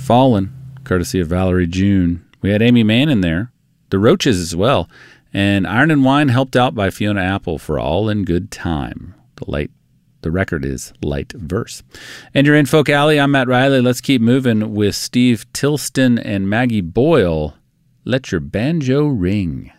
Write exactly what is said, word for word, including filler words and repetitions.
Fallen, courtesy of Valerie June. We had Amy Mann in there, the Roaches as well, and Iron and Wine helped out by Fiona Apple for All in Good Time. The light, the record is Light Verse. And you're in Folk Alley. I'm Matt Riley. Let's keep moving with Steve Tilston and Maggie Boyle. Let Your Banjo Ring.